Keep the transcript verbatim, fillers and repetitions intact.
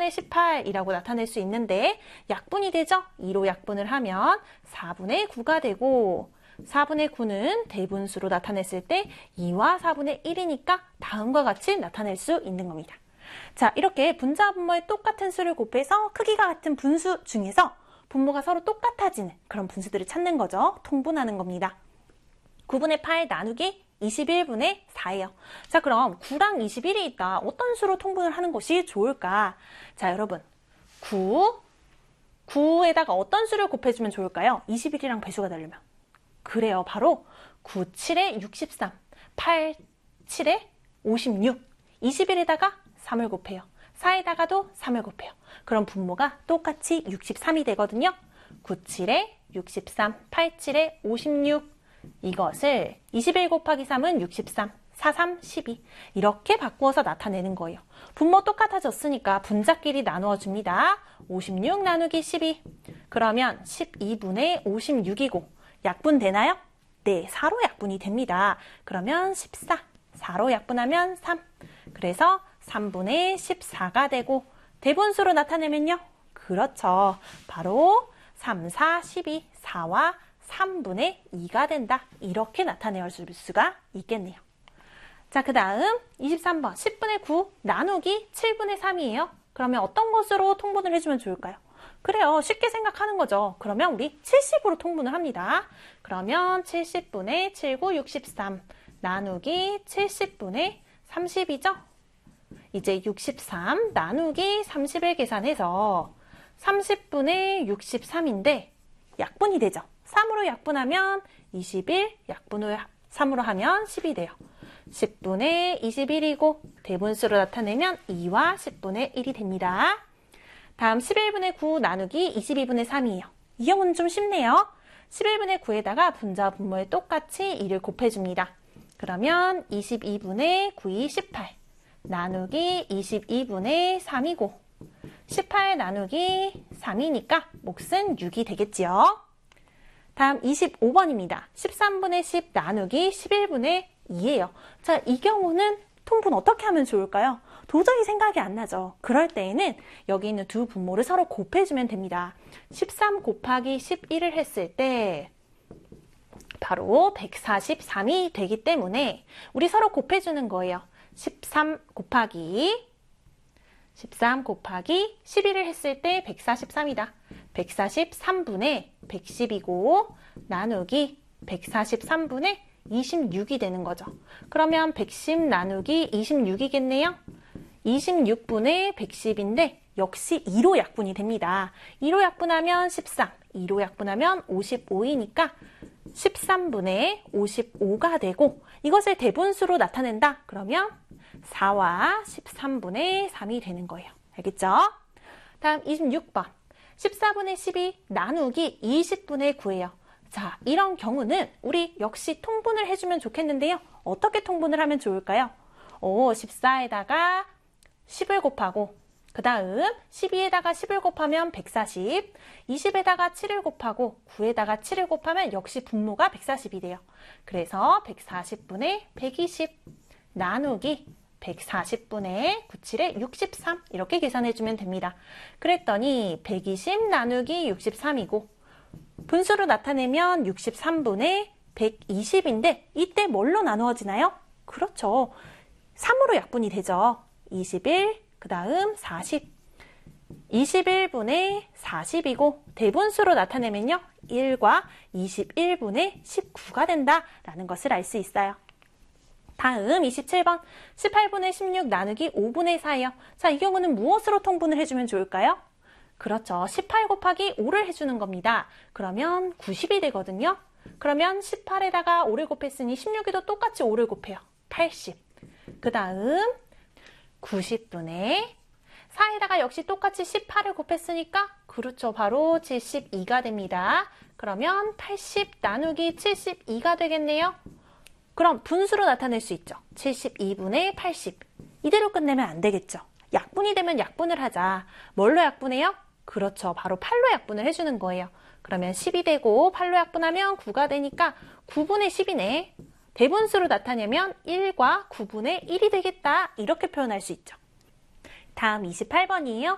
십분의 십팔이라고 나타낼 수 있는데 약분이 되죠? 이로 약분을 하면 사분의 구가 되고 사분의 구는 대분수로 나타냈을 때 이와 사분의 일이니까 다음과 같이 나타낼 수 있는 겁니다. 자, 이렇게 분자 분모의 똑같은 수를 곱해서 크기가 같은 분수 중에서 분모가 서로 똑같아지는 그런 분수들을 찾는 거죠. 통분하는 겁니다. 구분의 팔 나누기 이십일분의 사예요. 자, 그럼 구랑 이십일이 있다. 어떤 수로 통분을 하는 것이 좋을까? 자, 여러분. 구, 구에다가 어떤 수를 곱해주면 좋을까요? 이십일이랑 배수가 다르면. 그래요. 바로 구, 칠에 육십삼, 팔, 칠에 오십육, 이십일에다가 삼을 곱해요. 사에다가도 삼을 곱해요. 그럼 분모가 똑같이 육십삼이 되거든요. 구, 칠에 육십삼, 팔, 칠에 오십육. 이것을 이십일 곱하기 삼은 육십삼, 사, 삼, 십이 이렇게 바꾸어서 나타내는 거예요. 분모 똑같아졌으니까 분자끼리 나누어 줍니다. 오십육 나누기 십이. 그러면 십이분의 오십육이고 약분 되나요? 네, 사로 약분이 됩니다. 그러면 십사, 사로 약분하면 삼. 그래서 삼분의 십사가 되고 대분수로 나타내면요? 그렇죠. 바로 삼, 사, 십이, 사와 삼분의 이가 된다. 이렇게 나타낼 수가 있겠네요. 자, 그 다음 이십삼 번 십분의 구 나누기 칠분의 삼이에요. 그러면 어떤 것으로 통분을 해주면 좋을까요? 그래요. 쉽게 생각하는 거죠. 그러면 우리 칠십으로 통분을 합니다. 그러면 칠십분의 칠, 구, 육십삼 나누기 칠십분의 삼십이죠. 이제 육십삼 나누기 삼십을 계산해서 삼십분의 육십삼인데 약분이 되죠. 삼으로 약분하면 이십일, 약분 후 삼으로 하면 십이 돼요. 십분의 이십일이고 대분수로 나타내면 이와 십분의 일이 됩니다. 다음 십일분의 구 나누기 이십이분의 삼이에요. 이 경우는 좀 쉽네요. 십일분의 구에다가 분자와 분모에 똑같이 이를 곱해줍니다. 그러면 이십이분의 구이 십팔 나누기 이십이분의 삼이고 십팔 나누기 삼이니까 몫은 육이 되겠지요. 다음 이십오 번입니다. 십삼분의 십 나누기 십일분의 이예요. 자, 이 경우는 통분 어떻게 하면 좋을까요? 도저히 생각이 안 나죠. 그럴 때에는 여기 있는 두 분모를 서로 곱해주면 됩니다. 십삼 곱하기 십일을 했을 때 바로 백사십삼이 되기 때문에 우리 서로 곱해주는 거예요. 십삼 곱하기 십삼 곱하기 십일을 했을 때 백사십삼이다. 백사십삼분의 백십이고 나누기 백사십삼분의 이십육이 되는 거죠. 그러면 백십 나누기 이십육이겠네요. 이십육분의 백십인데 역시 이로 약분이 됩니다. 이로 약분하면 십삼, 이로 약분하면 오십오이니까 십삼분의 오십오가 되고 이것을 대분수로 나타낸다. 그러면 사와 십삼분의 삼이 되는 거예요. 알겠죠? 다음 이십육 번. 십사분의 십이 나누기 이십분의 구예요. 자, 이런 경우는 우리 역시 통분을 해주면 좋겠는데요. 어떻게 통분을 하면 좋을까요? 오, 십사에다가 십을 곱하고 그 다음 십이에다가 십을 곱하면 백사십, 이십에다가 칠을 곱하고 구에다가 칠을 곱하면 역시 분모가 백사십이 돼요. 그래서 백사십분의 백이십 나누기 백사십분의 구십칠에 육십삼 이렇게 계산해주면 됩니다. 그랬더니 백이십 나누기 육십삼이고 분수로 나타내면 육십삼분의 백이십인데 이때 뭘로 나누어지나요? 그렇죠. 삼으로 약분이 되죠. 이십일, 그 다음 사십. 이십일분의 사십이고 대분수로 나타내면요. 일과 이십일분의 십구가 된다라는 것을 알 수 있어요. 다음 이십칠 번 십팔분의 십육 나누기 오분의 사예요. 자, 이 경우는 무엇으로 통분을 해주면 좋을까요? 그렇죠. 십팔 곱하기 오를 해주는 겁니다. 그러면 구십이 되거든요. 그러면 십팔에다가 오를 곱했으니 십육에도 똑같이 오를 곱해요. 팔십. 그 다음 구십분의 사에다가 역시 똑같이 십팔을 곱했으니까 그렇죠. 바로 칠십이가 됩니다. 그러면 팔십 나누기 칠십이가 되겠네요. 그럼 분수로 나타낼 수 있죠. 칠십이분의 팔십. 이대로 끝내면 안 되겠죠. 약분이 되면 약분을 하자. 뭘로 약분해요? 그렇죠. 바로 팔로 약분을 해주는 거예요. 그러면 십이 되고 팔로 약분하면 구가 되니까 구분의 십이네. 대분수로 나타내면 일과 구분의 일이 되겠다. 이렇게 표현할 수 있죠. 다음 이십팔 번이에요.